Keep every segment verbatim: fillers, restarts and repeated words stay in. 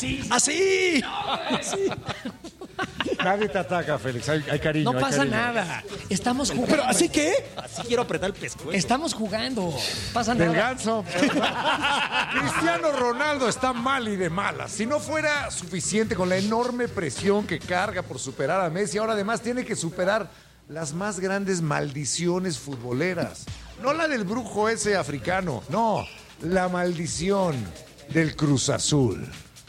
sí. ¡Así! No, ¡Así! Nadie te ataca, Félix. Hay, hay cariño. No hay pasa cariño. nada. Estamos jugando. ¿Pero así qué? Así quiero apretar el pescuezo. Estamos jugando. Pasa nada. Del ganso. Cristiano Ronaldo está mal y de malas. Si no fuera suficiente con la enorme presión que carga por superar a Messi, ahora además tiene que superar las más grandes maldiciones futboleras. No la del brujo ese africano, no, la maldición del Cruz Azul.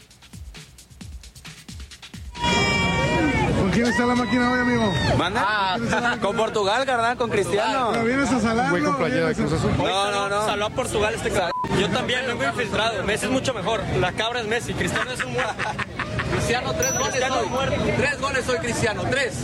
¿Con quién está la máquina hoy, amigo? ¿Manda? Ah, con Portugal, ¿verdad? Con Cristiano. ¿Pero vienes a salarlo? Güey con playera de Cruz Azul. No, no, no. Saló a Portugal este cabrón. Yo también vengo infiltrado. Messi es mucho mejor. La cabra es Messi. Cristiano es un muerto. Cristiano, tres goles Cristiano hoy. muerto. Tres goles hoy, Cristiano, tres.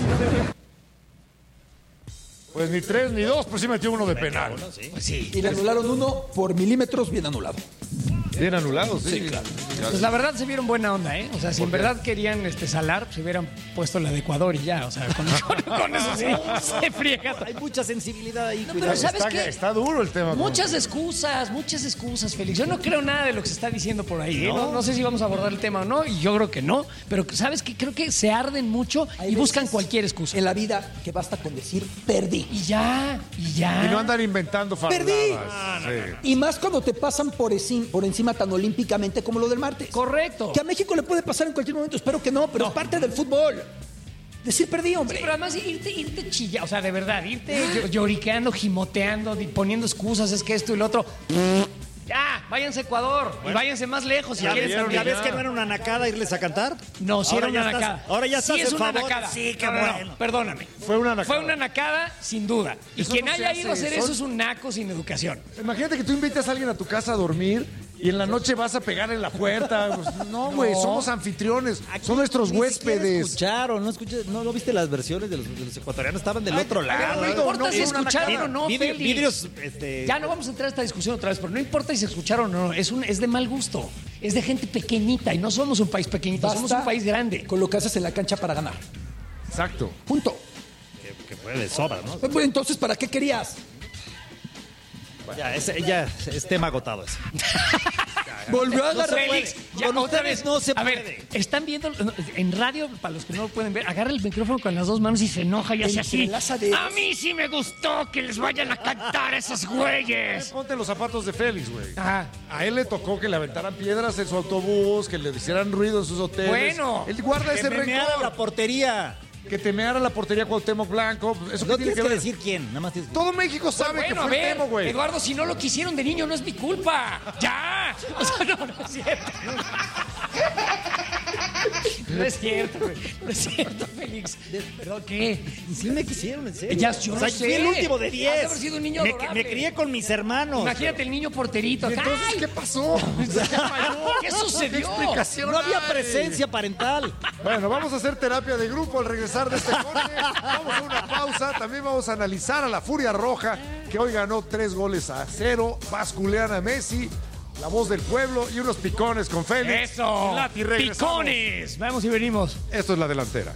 Pues ni tres ni dos, pues sí metió uno de penal. Pues sí. Y le anularon uno por milímetros bien anulado. Bien anulado, sí. Sí, claro. Pues la verdad se vieron buena onda, ¿eh? O sea, si en verdad querían este, salar, se hubieran puesto la de Ecuador y ya. O sea, con, con- con eso sí se friega. Hay mucha sensibilidad ahí, No, cuidado. pero ¿sabes Está, qué? está duro el tema. Muchas excusas, muchas excusas, Félix. Yo no creo nada de lo que se está diciendo por ahí. ¿eh? No, no sé si vamos a abordar el tema o no, y yo creo que no. Pero ¿sabes qué? Creo que se arden mucho Hay y buscan veces cualquier excusa. En la vida que basta con decir perdí. Y ya, y ya. Y no andan inventando fabuladas. Perdí. Sí. Y más cuando te pasan por, encima, por encima tan olímpicamente como lo del martes. Correcto. Que a México le puede pasar en cualquier momento, espero que no, pero es parte del fútbol. Decir perdí, hombre. Pero además irte, irte chilla, o sea, de verdad, irte llo- lloriqueando, gimoteando, di- poniendo excusas, es que esto y lo otro. Ya, váyanse a Ecuador y váyanse más lejos si Ya quieren vieron, también. ya ¿Ves que no era una nacada irles a cantar? No, si Ahora era ya una estás- nacada. ahora ya estás sí, es en una favor. nacada. Sí, qué No, no, no, bueno. perdóname. Fue una nacada. Fue una nacada, sin duda. Y Eso quien no se haya ido a hace, hacer son- eso es un naco sin educación. Imagínate que tú invitas a alguien a tu casa a dormir y en la noche vas a pegar en la puerta. Pues, no, güey, No. somos anfitriones. Son nuestros Ni siquiera huéspedes. escucharon, no escuché, no, no viste las versiones de los, de los ecuatorianos, estaban del otro Pero lado. no importa no, si fue una escucharon nacada. o no, Video- Félix. vidrios, este, Ya no vamos a entrar a esta discusión otra vez, pero no importa si se escucharon o no. Es, un, es de mal gusto. Es de gente pequeñita y no somos un país pequeñito, Basta somos un país grande. con lo que haces en la cancha para ganar. Exacto. Punto. que, que fue de sobra, ¿no? Pues, entonces, ¿para qué querías? Ya, ese, ya es tema agotado ese. Volvió a agarrar. Félix, ya Con otra ustedes vez. no se a ver, puede. están viendo en radio, para los que no lo pueden ver, agarra el micrófono con las dos manos y se enoja y hace así. Entrelaza dedos. A mí sí me gustó que les vayan a cantar a esos güeyes. Ponte los zapatos de Félix, güey. Ajá. A él le tocó que le aventaran piedras en su autobús, que le hicieran ruido en sus hoteles. Bueno. Él guarda Que ese me meara rencor. la portería. Que te meara la portería Cuauhtémoc Blanco. Eso No qué tiene tienes que que ver. decir quién, nada más tienes que... Todo México sabe Bueno, que a fue el ver, tema, güey. Eduardo, si no lo quisieron de niño, no es mi culpa. ¡Ya! O sea, no, no es cierto. No es cierto, güey. No es cierto, Félix. ¿Pero qué? Y sí me quisieron, en serio. Ya, yo o sea, lo sé. fui el último de Has de diez. haber sido un niño me, adorable. me crié con mis hermanos. Imagínate el niño porterito. ¿Y acá. entonces ¡Ay! qué pasó? ¿Qué sucedió? ¿Qué explicación No había hay? presencia parental. Bueno, vamos a hacer terapia de grupo al regresar de este corte. Vamos a una pausa. También vamos a analizar a la Furia Roja, que hoy ganó tres goles a cero. Basculean a Messi, la voz del pueblo y unos picones con Félix. ¡Eso! Lati, regresamos. ¡Picones! Vamos y venimos. Esto es La Delantera.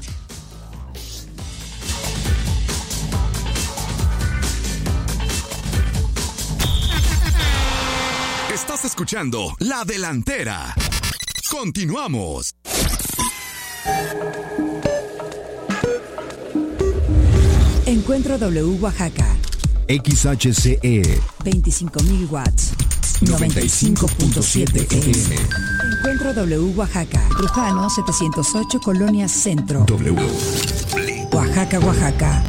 Estás escuchando La Delantera. Continuamos. Encuentro W Oaxaca, X H C E veinticinco mil watts, noventa y cinco punto siete F M. Encuentro W Oaxaca, Trujano setecientos ocho, Colonia Centro, W. Oaxaca, Oaxaca.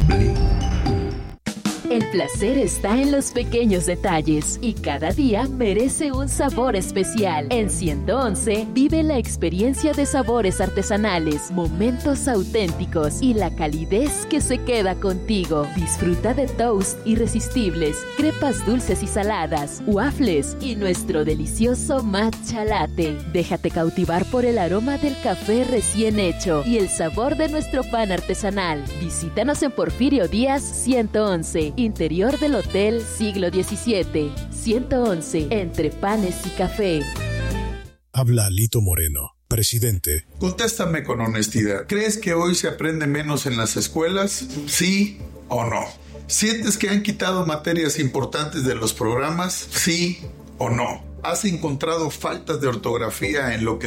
El placer está en los pequeños detalles y cada día merece un sabor especial. En ciento once vive la experiencia de sabores artesanales, momentos auténticos y la calidez que se queda contigo. Disfruta de toast irresistibles, crepas dulces y saladas, waffles y nuestro delicioso matcha latte. Déjate cautivar por el aroma del café recién hecho y el sabor de nuestro pan artesanal. Visítanos en Porfirio Díaz ciento once. Interior del Hotel Siglo diecisiete. ciento once, entre panes y café. Habla Lito Moreno, presidente. Contéstame con honestidad. ¿Crees que hoy se aprende menos en las escuelas? ¿Sí o no? ¿Sientes que han quitado materias importantes de los programas? ¿Sí o no? ¿Has encontrado faltas de ortografía en lo que